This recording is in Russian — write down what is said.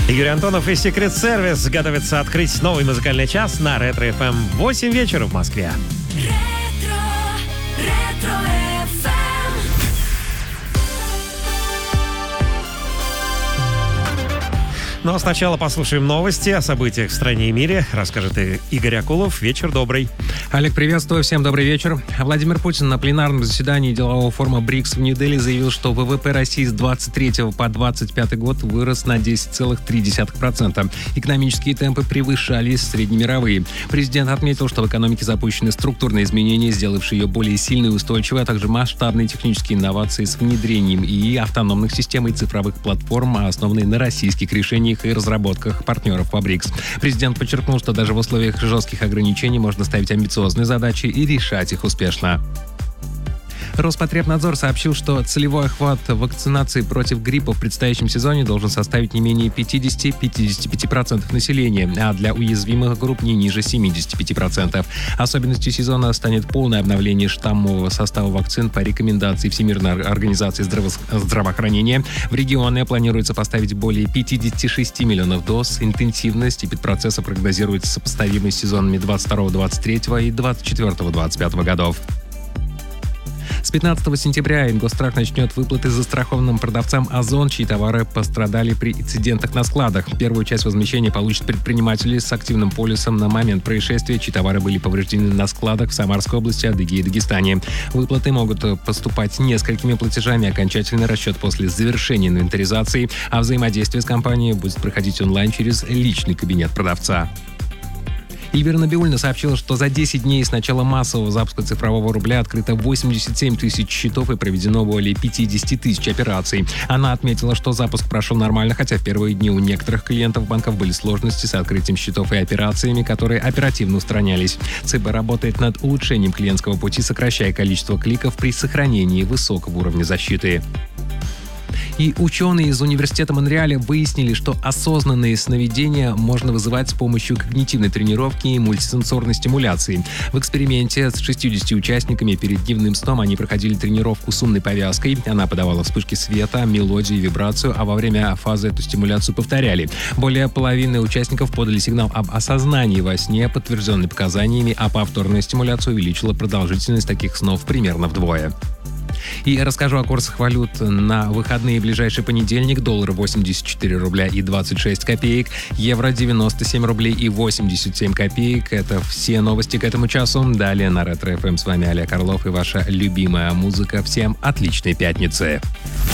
Игорь Антонов и Secret Service готовятся открыть новый музыкальный час на Ретро FM в 8 вечера в Москве. Ну а сначала послушаем новости о событиях в стране и мире. Расскажет Игорь Акулов. Вечер добрый. Олег, приветствую. Всем добрый вечер. Владимир Путин на пленарном заседании делового форума БРИКС в Нью-Дели заявил, что ВВП России с 23 по 25 год вырос на 10,3%. Экономические темпы превышали среднемировые. Президент отметил, что в экономике запущены структурные изменения, сделавшие ее более сильной и устойчивой, а также масштабные технические инновации с внедрением ИИ, автономных систем и цифровых платформ, основанные на российских решениях и разработках партнеров по БРИКС. Президент подчеркнул, что даже в условиях жестких ограничений можно ставить амбициозные задачи и решать их успешно. Роспотребнадзор сообщил, что целевой охват вакцинации против гриппа в предстоящем сезоне должен составить не менее 50-55% населения, а для уязвимых групп не ниже 75%. Особенностью сезона станет полное обновление штаммового состава вакцин по рекомендации Всемирной организации здравоохранения. В регионе планируется поставить более 56 миллионов доз. Интенсивность и подпроцесса прогнозируется сопоставимой с сезонами 22-23 и 24-25 годов. С 15 сентября Ингосстрах начнет выплаты застрахованным продавцам «Озон», чьи товары пострадали при инцидентах на складах. Первую часть возмещения получат предприниматели с активным полисом на момент происшествия, чьи товары были повреждены на складах в Самарской области, Адыгее и Дагестане. Выплаты могут поступать несколькими платежами, окончательный расчет после завершения инвентаризации, а взаимодействие с компанией будет проходить онлайн через личный кабинет продавца. Эльвира Набиуллина сообщила, что за 10 дней с начала массового запуска цифрового рубля открыто 87 тысяч счетов и проведено более 50 тысяч операций. Она отметила, что запуск прошел нормально, хотя в первые дни у некоторых клиентов банков были сложности с открытием счетов и операциями, которые оперативно устранялись. ЦБ работает над улучшением клиентского пути, сокращая количество кликов при сохранении высокого уровня защиты. И ученые из университета Монреаля выяснили, что осознанные сновидения можно вызывать с помощью когнитивной тренировки и мультисенсорной стимуляции. В эксперименте с 60 участниками перед дневным сном они проходили тренировку с умной повязкой. Она подавала вспышки света, мелодию и вибрацию, а во время фазы эту стимуляцию повторяли. Более половины участников подали сигнал об осознании во сне, подтвержденный показаниями, а повторная стимуляция увеличила продолжительность таких снов примерно вдвое. И расскажу о курсах валют на выходные. Ближайший понедельник: доллар 84 рубля и 26 копеек, евро 97 рублей и 87 копеек. Это все новости к этому часу. Далее на Ретро FM с вами Олег Орлов и ваша любимая музыка. Всем отличной пятницы.